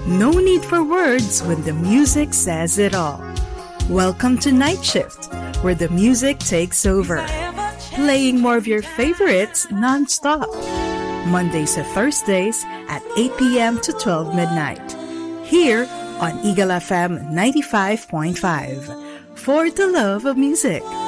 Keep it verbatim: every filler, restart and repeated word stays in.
No need for words when the music says it all. Welcome to Night Shift, where the music takes over. Playing more of your favorites non-stop. Mondays to Thursdays at eight p.m. to twelve midnight. Here on Eagle F M ninety-five point five. For the love of music.